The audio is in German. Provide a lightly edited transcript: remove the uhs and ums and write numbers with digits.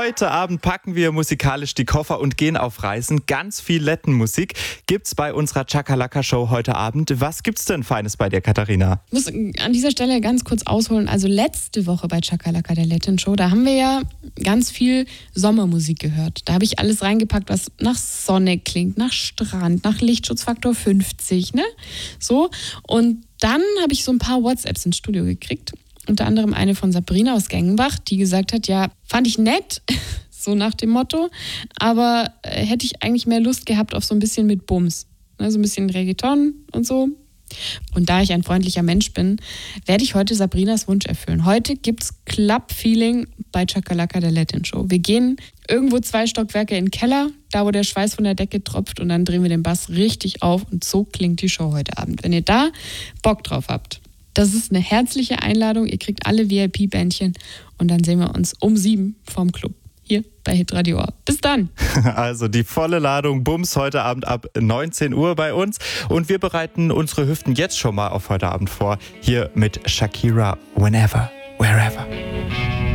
Heute Abend packen wir musikalisch die Koffer und gehen auf Reisen. Ganz viel Lettenmusik gibt's bei unserer Chakalaka-Show heute Abend. Was gibt's denn Feines bei dir, Katharina? Ich muss an dieser Stelle ganz kurz ausholen. Also letzte Woche bei Chakalaka, der Letten-Show, da haben wir ja ganz viel Sommermusik gehört. Da habe ich alles reingepackt, was nach Sonne klingt, nach Strand, nach Lichtschutzfaktor 50, ne? So. Und dann habe ich so ein paar WhatsApps ins Studio gekriegt. Unter anderem eine von Sabrina aus Gengenbach, die gesagt hat, ja, fand ich nett, so nach dem Motto, aber hätte ich eigentlich mehr Lust gehabt auf so ein bisschen mit Bums, ne, so ein bisschen Reggaeton und so. Und da ich ein freundlicher Mensch bin, werde ich heute Sabrinas Wunsch erfüllen. Heute gibt's Club-Feeling bei Chakalaka, der Latin-Show. Wir gehen irgendwo 2 Stockwerke in den Keller, da wo der Schweiß von der Decke tropft, und dann drehen wir den Bass richtig auf, und so klingt die Show heute Abend. Wenn ihr da Bock drauf habt, das ist eine herzliche Einladung. Ihr kriegt alle VIP-Bändchen und dann sehen wir uns um 7 vorm Club. Hier bei Hitradio. Bis dann. Also die volle Ladung Bums heute Abend ab 19 Uhr bei uns. Und wir bereiten unsere Hüften jetzt schon mal auf heute Abend vor. Hier mit Shakira, Whenever, Wherever.